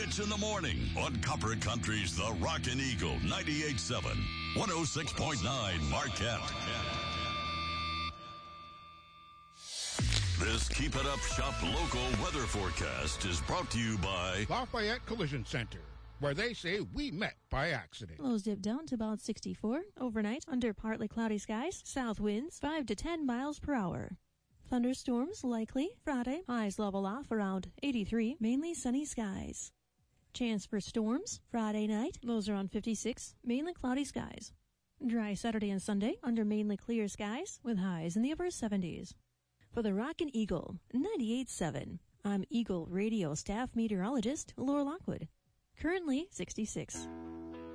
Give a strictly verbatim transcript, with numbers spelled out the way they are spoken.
Rich in the Morning on Copper Country's The Rockin' Eagle, ninety-eight point seven, one oh six point nine Marquette. This Keep It Up Shop local weather forecast is brought to you by Lafayette Collision Center, where they say we met by accident. Lows dip down to about sixty-four. Overnight, under partly cloudy skies, south winds five to ten miles per hour. Thunderstorms likely Friday. Highs level off around eighty-three. Mainly sunny skies. Chance for storms Friday night. Lows around fifty-six. Mainly cloudy skies. Dry Saturday and Sunday under mainly clear skies with highs in the upper seventies. For the Rockin' Eagle ninety-eight point seven, I'm Eagle Radio staff meteorologist Laura Lockwood. Currently sixty-six.